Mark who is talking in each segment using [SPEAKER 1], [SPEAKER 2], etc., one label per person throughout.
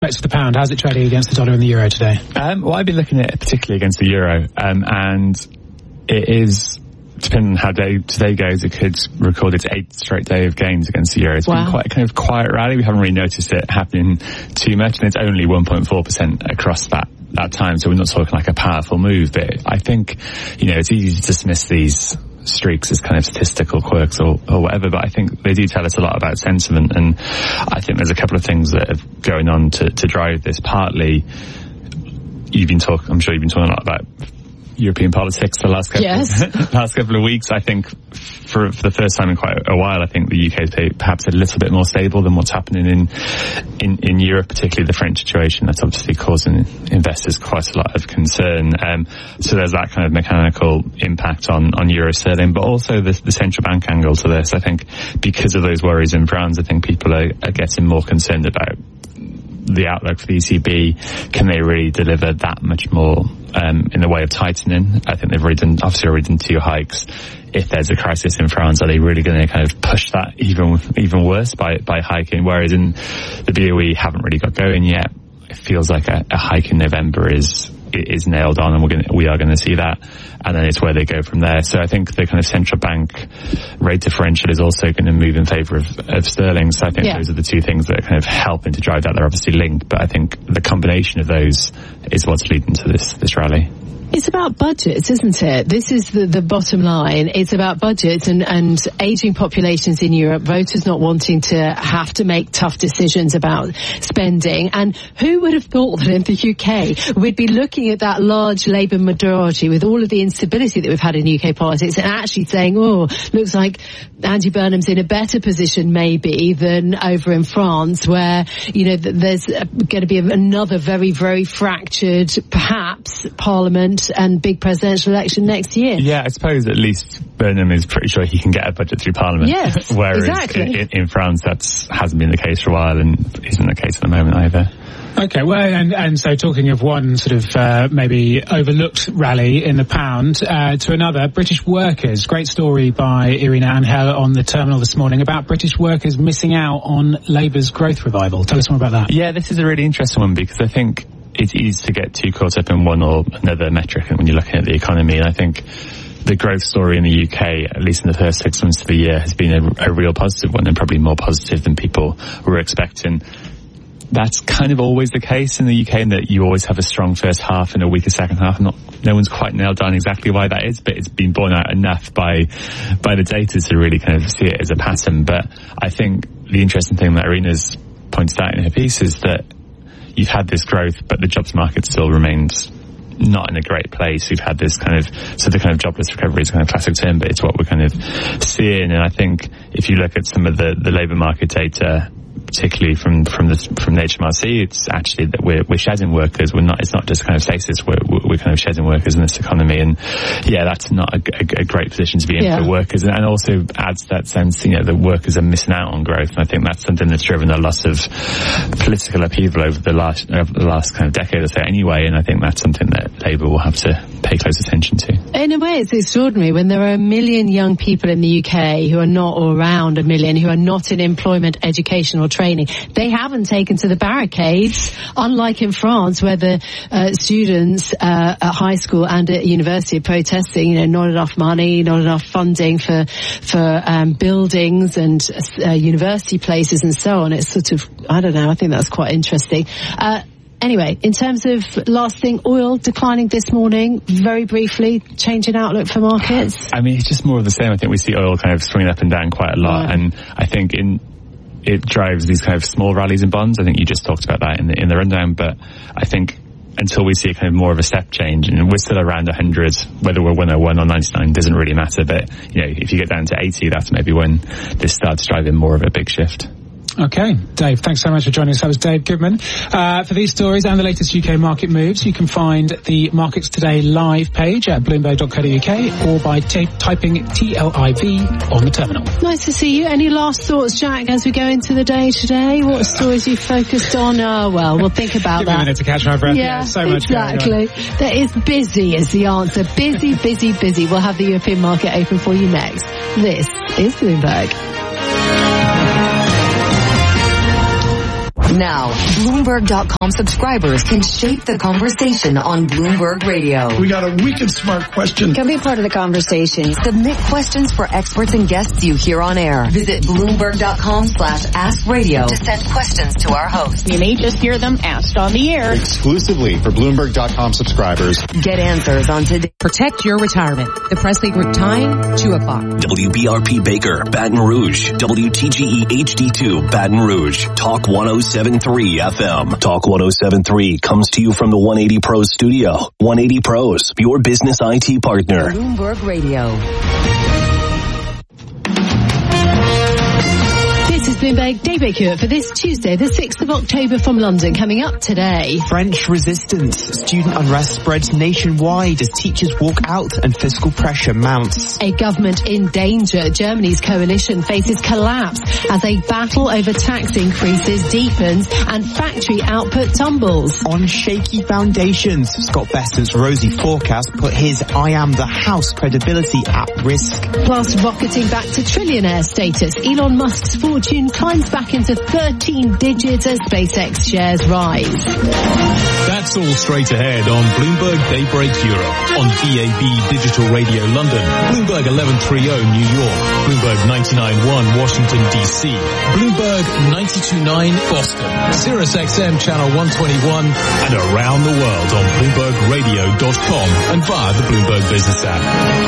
[SPEAKER 1] to the pound? How's it trading against the dollar and the euro today?
[SPEAKER 2] Well, I've been looking at it particularly against the euro, and it is, depending on how today goes, it could record its 8th straight day of gains against the euro. It's been quite a kind of quiet rally. We haven't really noticed it happening too much, and it's only 1.4% across that time, so we're not talking like a powerful move. But I think, it's easy to dismiss these streaks as kind of statistical quirks or whatever, but I think they do tell us a lot about sentiment, and I think there's a couple of things that are going on to drive this. Partly, I'm sure you've been talking a lot about European politics the last couple of weeks. I think for the first time in quite a while, I think the UK is perhaps a little bit more stable than what's happening in Europe, particularly the French situation. That's obviously causing investors quite a lot of concern. So there's that kind of mechanical impact on euro sterling, but also the central bank angle to this. I think because of those worries in France, I think people are getting more concerned about the outlook for the ECB. Can they really deliver that much more in the way of tightening? I think they've already done 2 hikes. If there's a crisis in France, are they really going to kind of push that even worse by hiking? Whereas in the BOE haven't really got going yet. It feels like a hike in November is nailed on, and we are going to see that, and then it's where they go from there. So I think the kind of central bank rate differential is also going to move in favour of sterling. So I think those are the 2 things that are kind of helping to drive that. They're obviously linked, but I think the combination of those is what's leading to this rally.
[SPEAKER 3] It's about budgets, isn't it? This is the bottom line. It's about budgets and ageing populations in Europe, voters not wanting to have to make tough decisions about spending. And who would have thought that in the UK we'd be looking at that large Labour majority with all of the instability that we've had in UK politics and actually saying, looks like Andy Burnham's in a better position maybe than over in France, where, there's going to be another very, very fractured, perhaps, parliament and big presidential election next year. Yeah,
[SPEAKER 2] I suppose at least Burnham is pretty sure he can get a budget through Parliament.
[SPEAKER 3] Yes,
[SPEAKER 2] whereas
[SPEAKER 3] exactly.
[SPEAKER 2] in France that hasn't been the case for a while and isn't the case at the moment either.
[SPEAKER 1] Okay, well, and so talking of one sort of maybe overlooked rally in the pound to another, British workers. Great story by Irina Angel on the terminal this morning about British workers missing out on Labour's growth revival. Tell us more about that.
[SPEAKER 2] Yeah, this is a really interesting one because I think it's easy to get too caught up in one or another metric when you're looking at the economy. And I think the growth story in the UK, at least in the first 6 months of the year, has been a real positive one, and probably more positive than people were expecting. That's kind of always the case in the UK, in that you always have a strong first half and a weaker second half. No one's quite nailed down exactly why that is, but it's been borne out enough by the data to really kind of see it as a pattern. But I think the interesting thing that Irina's pointed out in her piece is that you've had this growth, but the jobs market still remains not in a great place. We've had this the kind of jobless recovery is a kind of classic term, but it's what we're kind of seeing. And I think if you look at some of the labour market data, particularly from HMRC, it's actually that we're shedding workers. It's not just kind of stasis. We're kind of shedding workers in this economy, and that's not a great position to be in for workers. And also adds that sense, the workers are missing out on growth. And I think that's something that's driven a lot of political upheaval over the last kind of decade or so anyway. And I think that's something that Labour will have to pay close attention to.
[SPEAKER 3] In a way, it's extraordinary when there are 1 million young people in the UK who are not, or around 1 million, who are not in employment, education or training. They haven't taken to the barricades, unlike in France, where the students at high school and at university are protesting, not enough money, not enough funding for buildings and university places and so on. It's sort of, I don't know, I think that's quite interesting. Anyway, in terms of last thing, oil declining this morning, very briefly, change in outlook for markets?
[SPEAKER 2] I mean, it's just more of the same. I think we see oil kind of swinging up and down quite a lot, and I think it drives these kind of small rallies in bonds. I think you just talked about that in the rundown, but I think until we see kind of more of a step change, and we're still around 100, whether we're 101 or 99 doesn't really matter, but if you get down to 80, that's maybe when this starts driving more of a big shift.
[SPEAKER 1] Okay, Dave, thanks so much for joining us. That was Dave Goodman. For these stories and the latest UK market moves, you can find the Markets Today live page at bloomberg.co.uk or by typing TLIV on the terminal.
[SPEAKER 3] Nice to see you. Any last thoughts, Jack, as we go into the day today? What stories you focused on? We'll think about
[SPEAKER 1] Give
[SPEAKER 3] that.
[SPEAKER 1] me a minute to catch my breath. Yeah, so much
[SPEAKER 3] exactly. There is busy is the answer. Busy, busy, busy. We'll have the European market open for you next. This is Bloomberg.
[SPEAKER 4] Now, Bloomberg.com subscribers can shape the conversation on Bloomberg Radio.
[SPEAKER 5] We got a wicked smart question.
[SPEAKER 4] Can be part of the conversation. Submit questions for experts and guests you hear on air. Visit Bloomberg.com/AskRadio to send questions to our host.
[SPEAKER 6] You may just hear them asked on the air.
[SPEAKER 7] Exclusively for Bloomberg.com subscribers.
[SPEAKER 4] Get answers on today.
[SPEAKER 8] Protect your retirement. The Presley Group time, 2 o'clock.
[SPEAKER 9] WBRP Baker, Baton Rouge. WTGE HD2, Baton Rouge. Talk 107.3 FM. Talk 107.3 comes to you from the 180 Pros studio. 180 Pros, your business IT partner.
[SPEAKER 4] Bloomberg Radio.
[SPEAKER 3] This is Bloomberg Daybreak Europe for this Tuesday, the 6th of October from London. Coming up today.
[SPEAKER 10] French resistance. Student unrest spreads nationwide as teachers walk out and fiscal pressure mounts.
[SPEAKER 3] A government in danger. Germany's coalition faces collapse as a battle over tax increases deepens and factory output tumbles.
[SPEAKER 10] On shaky foundations, Scott Bessent's rosy forecast put his I am the house credibility at risk.
[SPEAKER 3] Plus, rocketing back to trillionaire status. Elon Musk's fortune climbs back into 13 digits as SpaceX shares rise.
[SPEAKER 11] That's all straight ahead on Bloomberg Daybreak Europe on DAB Digital Radio London, Bloomberg 1130 New York, Bloomberg 99.1 Washington DC, Bloomberg 92.9 Boston, Sirius XM Channel 121, and around the world on BloombergRadio.com and via the Bloomberg Business app.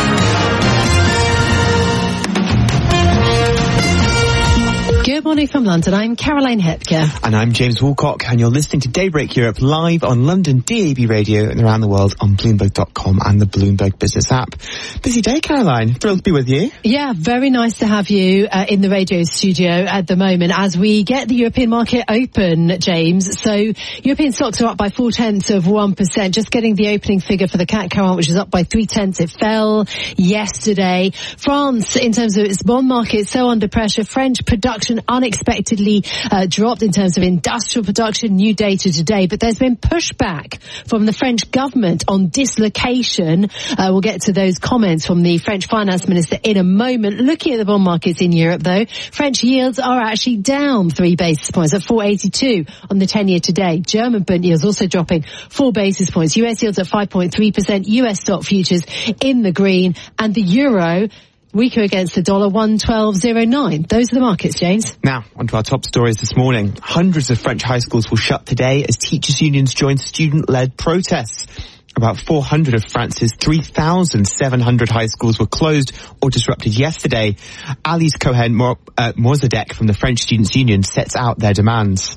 [SPEAKER 3] Good morning from London. I'm Caroline Hepker.
[SPEAKER 10] And I'm James Woolcock, and you're listening to Daybreak Europe live on London DAB Radio and around the world on Bloomberg.com and the Bloomberg Business app. Busy day, Caroline. Thrilled to be with you.
[SPEAKER 3] Yeah, very nice to have you in the radio studio at the moment as we get the European market open, James. So European stocks are up by 0.4%, just getting the opening figure for the CAC 40, which is up by 0.3. It fell yesterday. France, in terms of its bond market, so under pressure. French production unexpectedly dropped in terms of industrial production, new data today, but there's been pushback from the French government on dislocation. We'll get to those comments from the French finance minister in a moment. Looking at the bond markets in Europe, though, French yields are actually down 3 basis points at 4.82 on the 10-year today. German bond yields also dropping 4 basis points. US yields at 5.3%, US stock futures in the green, and the euro weaker against the dollar, 112.09. Those are the markets, James.
[SPEAKER 10] Now, onto our top stories this morning. Hundreds of French high schools will shut today as teachers' unions join student-led protests. About 400 of France's 3,700 high schools were closed or disrupted yesterday. Alice Cohen-Morzadek from the French Students' Union sets out their demands.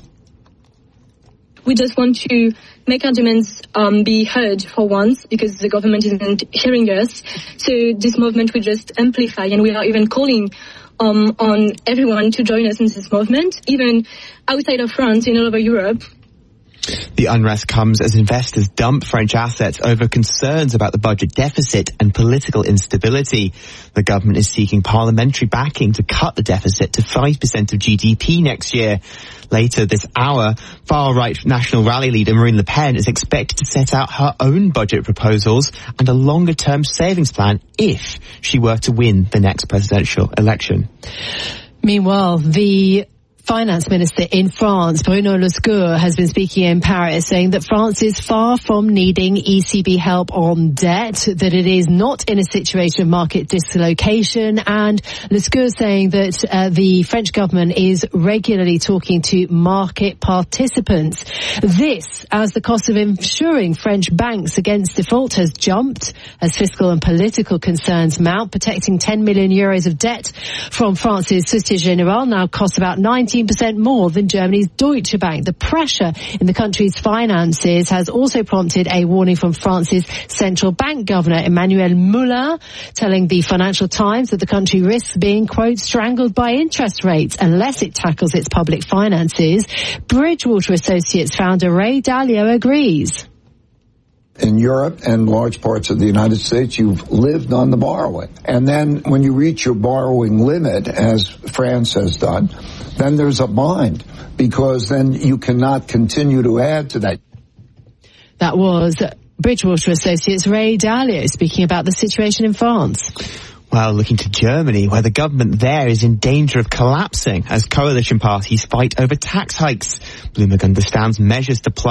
[SPEAKER 12] We just want to make our demands be heard for once, because the government isn't hearing us. So this movement will just amplify, and we are even calling on everyone to join us in this movement, even outside of France, in all over Europe.
[SPEAKER 10] The unrest comes as investors dump French assets over concerns about the budget deficit and political instability. The government is seeking parliamentary backing to cut the deficit to 5% of GDP next year. Later this hour, far-right National Rally leader Marine Le Pen is expected to set out her own budget proposals and a longer-term savings plan if she were to win the next presidential election.
[SPEAKER 3] Meanwhile, the Finance Minister in France, Bruno Lescure, has been speaking in Paris, saying that France is far from needing ECB help on debt, that it is not in a situation of market dislocation, and Lescure saying that the French government is regularly talking to market participants. This, as the cost of insuring French banks against default has jumped as fiscal and political concerns mount. Protecting 10 million euros of debt from France's Société Générale now costs about 19% more than Germany's Deutsche Bank. The pressure in the country's finances has also prompted a warning from France's central bank governor, Emmanuel Moulin, telling the Financial Times that the country risks being, quote, strangled by interest rates unless it tackles its public finances. Bridgewater Associates founder Ray Dalio agrees.
[SPEAKER 5] In Europe and large parts of the United States, you've lived on the borrowing. And then when you reach your borrowing limit, as France has done, then there's a bind, because then you cannot continue to add to that.
[SPEAKER 3] That was Bridgewater Associates' Ray Dalio speaking about the situation in France.
[SPEAKER 10] Well, looking to Germany, where the government there is in danger of collapsing as coalition parties fight over tax hikes. Bloomberg understands measures to